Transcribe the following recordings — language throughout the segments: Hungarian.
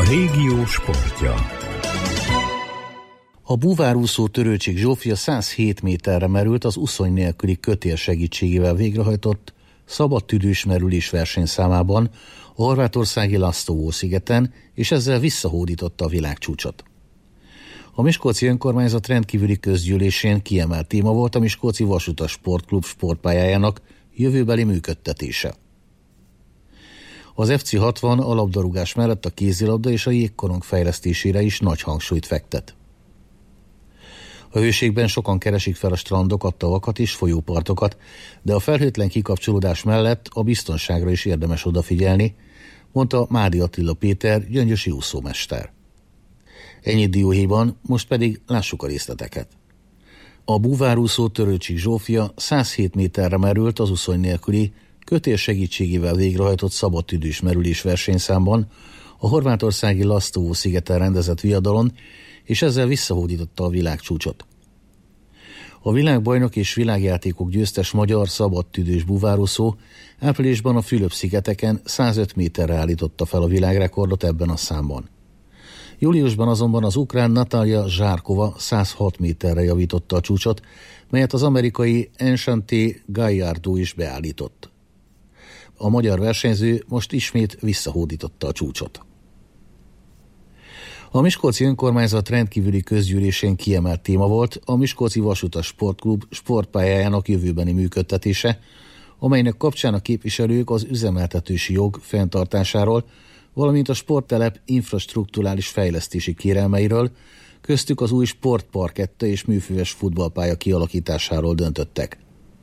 régió sportja. A búvárúszó Törőcsik Zsófia 107 méterre merült az uszony nélküli kötél segítségével végrehajtott szabadtüdős merülés versenyszámában a horvátországi Lastovo-szigeten, és ezzel visszahódította a világcsúcsot. A Miskolci önkormányzat rendkívüli közgyűlésén kiemelt téma volt a Miskolci Vasutas Sportklub sportpályájának jövőbeli működtetése. Az FC60 a labdarúgás mellett a kézilabda és a jégkorong fejlesztésére is nagy hangsúlyt fektet. A hőségben sokan keresik fel a strandokat, tavakat és folyópartokat, de a felhőtlen kikapcsolódás mellett a biztonságra is érdemes odafigyelni, mondta Mádi Attila Péter, gyöngyösi úszómester. Ennyit dióhéjban, most pedig lássuk a részleteket. A búvárúszó Törőcsik Zsófia 107 méterre merült az uszony nélküli kötél segítségével végrehajtott szabadtüdős merülés versenyszámban a horvátországi Lastovo-szigeten rendezett viadalon, és ezzel visszahódította a világcsúcsot. A világbajnok és világjátékok győztes magyar szabadtüdős búvárúszó áprilisban a Fülöp-szigeteken 105 méterre állította fel a világrekordot ebben a számban. Júliusban azonban az ukrán Natalja Zsárkova 106 méterre javította a csúcsot, melyet az amerikai Enchanté Gallardo is beállított. A magyar versenyző most ismét visszahódította a csúcsot. A Miskolci önkormányzat rendkívüli közgyűlésén kiemelt téma volt a Miskolci Vasutas Sportklub sportpályájának jövőbeni működtetése, amelynek kapcsán a képviselők az üzemeltetési jog fenntartásáról, valamint a sporttelep infrastrukturális fejlesztési kérelmeiről, köztük az új sportparketta és műfüves futballpálya kialakításáról döntöttek.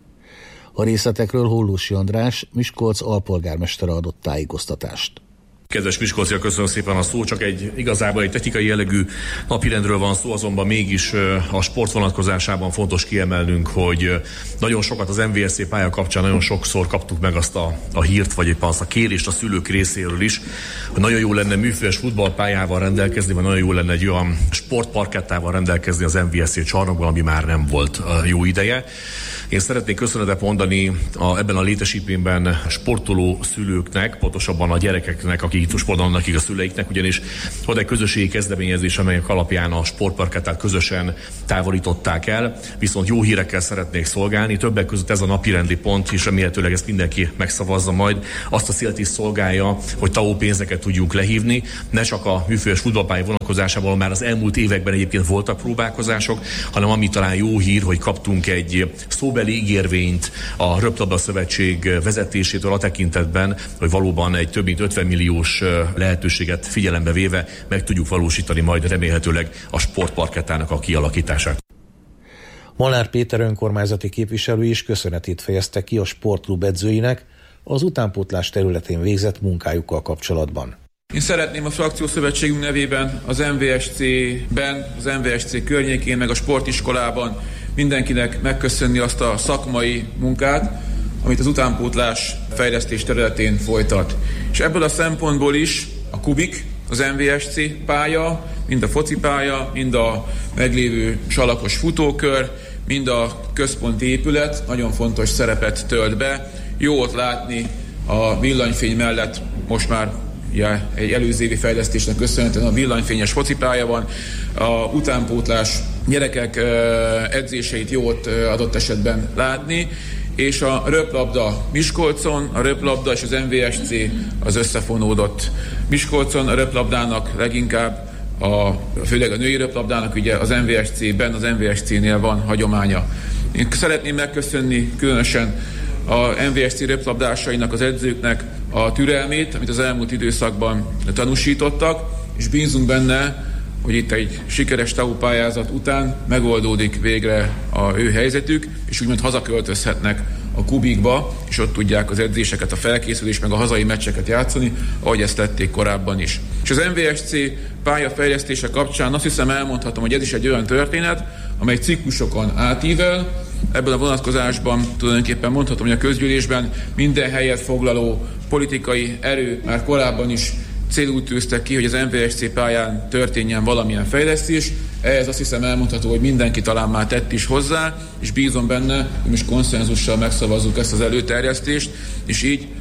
A részletekről Hollósi András, Miskolc alpolgármestere adott tájékoztatást. Kedves miskolciak, köszönöm szépen a szó, csak igazából egy technikai jellegű napirendről van szó, azonban mégis a sport vonatkozásában fontos kiemelnünk, hogy nagyon sokat az MVSC pálya kapcsán nagyon sokszor kaptuk meg azt a hírt, vagy éppen azt a kérést a szülők részéről is, hogy nagyon jó lenne műfüves futballpályával rendelkezni, vagy nagyon jó lenne egy olyan sportparkettával rendelkezni az MVSC csarnokban, ami már nem volt jó ideje. Én szeretnék köszönetet mondani ebben a létesítményben sportoló szülőknek, pontosabban a gyerekeknek, akik itt sportolnak, a szüleiknek, ugyanis volt egy közösségi kezdeményezés, amelyek alapján a sportparkettát közösen távolították el, viszont jó hírekkel szeretnék szolgálni. Többek között ez a napirendi pont, és remélhetőleg ezt mindenki megszavazza majd, azt a célt is szolgálja, hogy TAO pénzeket tudjunk lehívni, ne csak a műfüves futballpálya vonatkozásában, már az elmúlt években egyébként voltak próbálkozások, hanem ami talán jó hír, hogy kaptunk egy szóbeli ígérvényt a Röplabda Szövetség vezetésétől a tekintetben, hogy valóban egy több mint 50 milliós lehetőséget figyelembe véve meg tudjuk valósítani majd remélhetőleg a sportparkettának a kialakítását. Molnár Péter önkormányzati képviselő is köszönetét fejezte ki a sportklub edzőinek az utánpótlás területén végzett munkájukkal kapcsolatban. Én szeretném a frakciószövetségünk nevében az MVSC-ben, az MVSC környékén, meg a sportiskolában mindenkinek megköszönni azt a szakmai munkát, amit az utánpótlás fejlesztés területén folytat. És ebből a szempontból is a Kubik, az MVSC pálya, mind a focipálya, mind a meglévő salakos futókör, mind a központi épület nagyon fontos szerepet tölt be. Jó ott látni a villanyfény mellett most már egy előző évi fejlesztésnek köszönhetően a villanyfényes focipálya van, a utánpótlás gyerekek edzéseit jó ott adott esetben látni, és a röplabda Miskolcon, a röplabda és az MVSC az összefonódott. Miskolcon a röplabdának leginkább, főleg a női röplabdának ugye az MVSC-ben, az MVSC-nél van hagyománya. Én szeretném megköszönni különösen a MVSC röplabdásainak, az edzőknek a türelmét, amit az elmúlt időszakban tanúsítottak, és bízunk benne, hogy itt egy sikeres TAO pályázat után megoldódik végre a ő helyzetük, és úgymond hazaköltözhetnek a Kubikba, és ott tudják az edzéseket, a felkészülést, meg a hazai meccseket játszani, ahogy ezt tették korábban is. És az MVSC pályafejlesztése kapcsán azt hiszem elmondhatom, hogy ez is egy olyan történet, amely ciklusokon átível. Ebben a vonatkozásban tulajdonképpen mondhatom, hogy a közgyűlésben minden helyet foglaló politikai erő már korábban is célul tűztek ki, hogy az MVSC pályán történjen valamilyen fejlesztés. Ehhez azt hiszem elmondható, hogy mindenki talán már tett is hozzá, és bízom benne, hogy most konszenzussal megszavazzuk ezt az előterjesztést, és így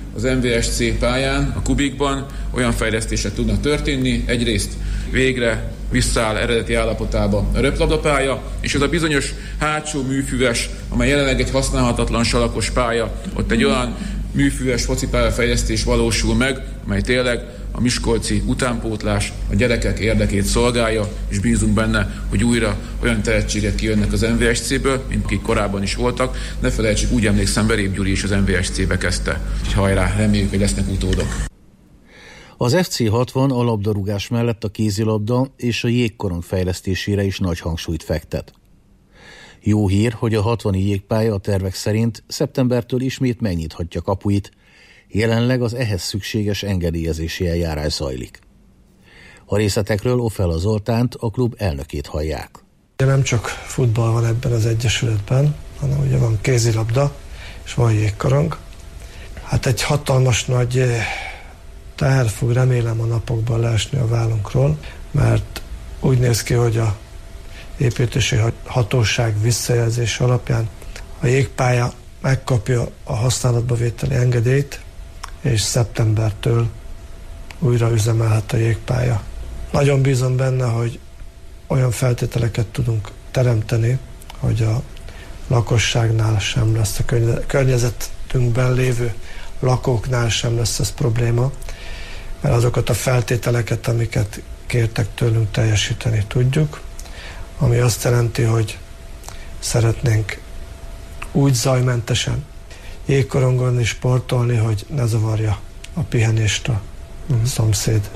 az MVSC pályán, a Kubikban olyan fejlesztések tudnak történni. Egyrészt végre visszaáll eredeti állapotába a röplabdapálya, és ez a bizonyos hátsó műfüves, amely jelenleg egy használhatatlan salakos pálya, ott egy olyan műfüves focipálya fejlesztés valósul meg, amely tényleg a miskolci utánpótlás, a gyerekek érdekét szolgálja, és bízunk benne, hogy újra olyan tehetségek kijönnek az MVSC-ből, mint akik korábban is voltak. Ne felejtsük, úgy emlékszem, Verép Gyuri is az MVSC-be kezdte. Úgyhogy hajrá, reméljük, hogy lesznek utódok. Az FC60 a labdarúgás mellett a kézilabda és a jégkorong fejlesztésére is nagy hangsúlyt fektet. Jó hír, hogy a 60-i jégpálya a tervek szerint szeptembertől ismét megnyithatja kapuit. Jelenleg az ehhez szükséges engedélyezési eljárás zajlik. A részletekről Ofella Zoltánt, a klub elnökét hallják. Nem csak futball van ebben az egyesületben, hanem ugye van kézilabda és van jégkorong. Hát egy hatalmas nagy teher fog remélem a napokban leesni a vállunkról, mert úgy néz ki, hogy a építési hatóság visszajelzés alapján a jégpálya megkapja a használatba vételi engedélyt, és szeptembertől újra üzemelhet a jégpálya. Nagyon bízom benne, hogy olyan feltételeket tudunk teremteni, hogy a lakosságnál sem lesz, a környezetünkben lévő lakóknál sem lesz ez probléma, mert azokat a feltételeket, amiket kértek tőlünk, teljesíteni tudjuk, ami azt jelenti, hogy szeretnénk úgy zajmentesen jégkorongon is sportolni, hogy ne zavarja a pihenést a szomszéd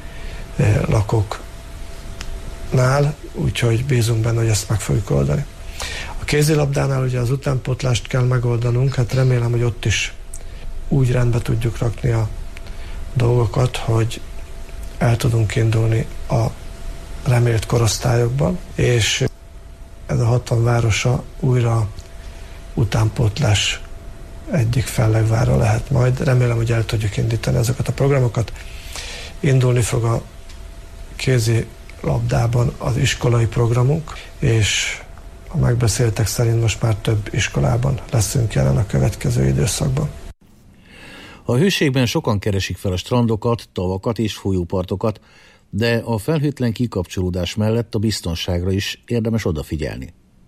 lakóknál, úgyhogy bízunk benne, hogy ezt meg fogjuk oldani. A kézilabdánál ugye az utánpótlást kell megoldanunk, hát remélem, hogy ott is úgy rendbe tudjuk rakni a dolgokat, hogy el tudunk indulni a remélt korosztályokban, és ez a 60 városa újra utánpótlás egyik fellegvára lehet majd. Remélem, hogy el tudjuk indítani ezeket a programokat. Indulni fog a kézilabdában az iskolai programunk, és a megbeszéltek szerint most már több iskolában leszünk jelen a következő időszakban. A hőségben sokan keresik fel a strandokat, tavakat és folyópartokat, de a felhőtlen kikapcsolódás mellett a biztonságra is érdemes odafigyelni.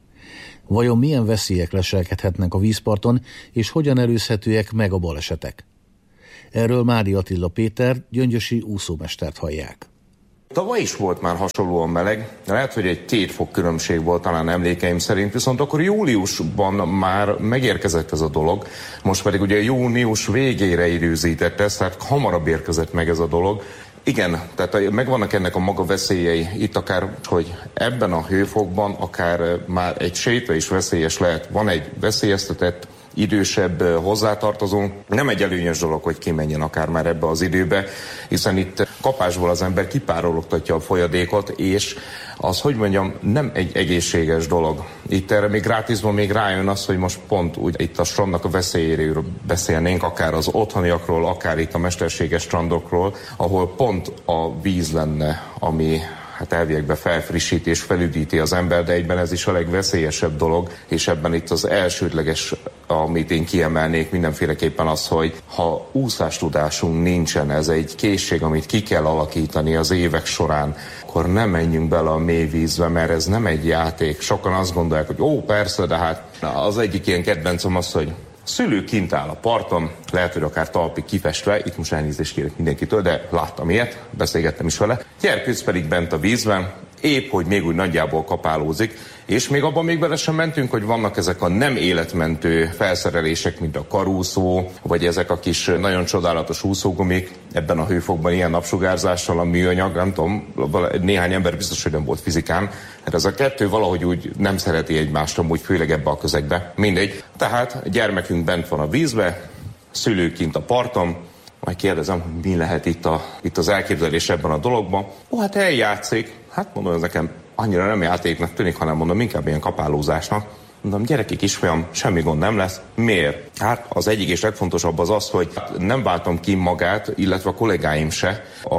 Vajon milyen veszélyek leselkedhetnek a vízparton, és hogyan előzhetőek meg a balesetek? Erről Mádi Attila Péter, gyöngyösi úszómestert hallják. Tavaly is volt már hasonlóan meleg, lehet, hogy egy 2 fok különbség volt talán emlékeim szerint, viszont akkor júliusban már megérkezett ez a dolog, most pedig ugye június végére időzített ez, tehát hamarabb érkezett meg ez a dolog. Igen, tehát megvannak ennek a maga veszélyei, itt akár, hogy ebben a hőfokban akár már egy séta is veszélyes lehet, van egy veszélyeztetett, idősebb hozzátartozónk. Nem egy előnyös dolog, hogy kimenjen akár már ebbe az időbe, hiszen itt kapásból az ember kipárologtatja a folyadékot, és az, hogy mondjam, nem egy egészséges dolog. Itt erre még gratisban még rájön az, hogy most pont úgy itt a strandnak a veszélyéről beszélnénk, akár az otthoniakról, akár itt a mesterséges strandokról, ahol pont a víz lenne, ami hát elviekben felfrissíti és felüdíti az ember, de egyben ez is a legveszélyesebb dolog, és ebben itt az elsődleges, amit én kiemelnék mindenféleképpen az, hogy ha úszástudásunk nincsen, ez egy készség, amit ki kell alakítani az évek során, akkor nem menjünk bele a mély vízbe, mert ez nem egy játék. Sokan azt gondolják, hogy ó, persze, de hát az egyik ilyen kedvencem az, hogy szülő kint áll a parton, lehet, hogy akár talpig kifestve, itt most elnézést kérek mindenkitől, de láttam ilyet, beszélgettem is vele. Gyerkőc pedig bent a vízben, épp hogy még úgy nagyjából kapálózik, és még abban még bele sem mentünk, hogy vannak ezek a nem életmentő felszerelések, mint a karúszó, vagy ezek a kis nagyon csodálatos úszógumik, ebben a hőfokban ilyen napsugárzással, a műanyag, nem tudom, néhány ember biztos, hogy nem volt fizikán, hát ez a kettő valahogy úgy nem szereti egymást, amúgy főleg ebbe a közegbe. Mindegy. Tehát a gyermekünk bent van a vízbe, szülők kint a parton, majd kérdezem, hogy mi lehet itt az elképzelés ebben a dologban. Ó, hát eljátszik. Hát mondom, ez nekem annyira nem játéknak tűnik, hanem mondom, inkább ilyen kapálózásnak. Mondom, gyerekek is folyam, semmi gond nem lesz. Miért? Hát az egyik és legfontosabb az az, hogy nem váltom ki magát, illetve a kollégáim se a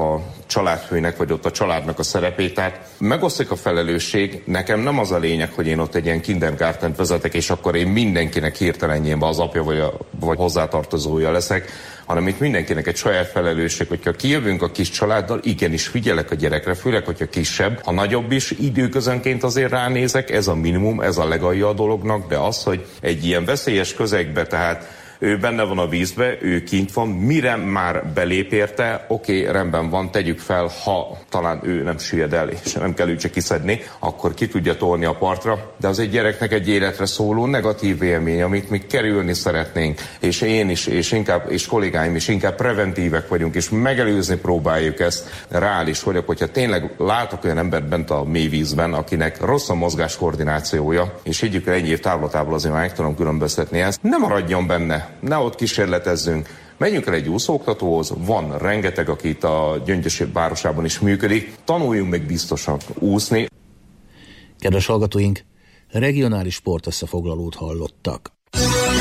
családfőnek, vagy ott a családnak a szerepét. Tehát megosztik a felelősség. Nekem nem az a lényeg, hogy én ott egy ilyen kindergartent vezetek, és akkor én mindenkinek hirtelenjében az apja vagy hozzátartozója leszek, hanem itt mindenkinek egy saját felelősség, hogyha kijövünk a kis családdal, igenis figyelek a gyerekre, főleg, hogyha kisebb, ha nagyobb is, időközönként azért ránézek, ez a minimum, ez a legalja a dolognak, de az, hogy egy ilyen veszélyes közegbe, tehát ő benne van a vízbe, ő kint van, mire már belép érte, oké, rendben van, tegyük fel, ha talán ő nem süllyed el, és nem kell őt csak kiszedni, akkor ki tudja tolni a partra, de az egy gyereknek egy életre szóló negatív élmény, amit mi kerülni szeretnénk, és én is, és kollégáim is inkább preventívek vagyunk, és megelőzni próbáljuk ezt. Reális vagyok, hogyha tényleg látok olyan embert bent a mély vízben, akinek rossz a mozgás koordinációja, és higgyük el, ennyi év távlatából azért már meg tudom különböztetni ezt, nem maradjon benne. Ne ott kísérletezzünk. Menjünk el egy úszóoktatóhoz, van rengeteg, aki itt a Gyöngyös városában is működik. Tanuljunk meg biztosan úszni. Kedves hallgatóink, regionális sportösszefoglalót hallottak.